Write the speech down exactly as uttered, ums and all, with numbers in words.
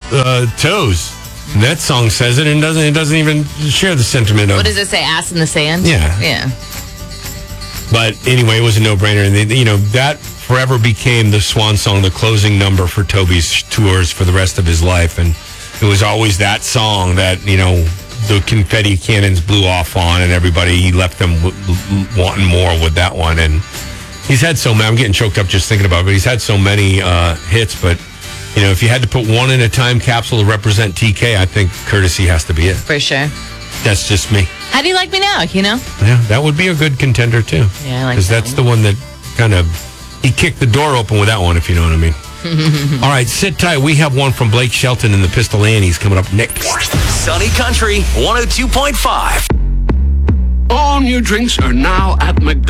uh, Toes. And that song says it and doesn't it doesn't even share the sentiment of... What does it say, ass in the sand? Yeah. Yeah. But anyway, it was a no-brainer. And, they, you know, that forever became the swan song, the closing number for Toby's tours for the rest of his life. And it was always that song that, you know, the confetti cannons blew off on, and everybody, he left them w- w- wanting more with that one. And he's had so many, I'm getting choked up just thinking about it, but he's had so many uh, hits. But, you know, if you had to put one in a time capsule to represent T K, I think Courtesy has to be it. For sure. That's just me. How do you like me now, you know? Yeah, that would be a good contender, too. Yeah, I like Because that that's one. the one that kind of, he kicked the door open with that one, if you know what I mean. All right, sit tight. We have one from Blake Shelton and the Pistol Annies coming up next. Sunny Country one oh two point five. All new drinks are now at McDonald's.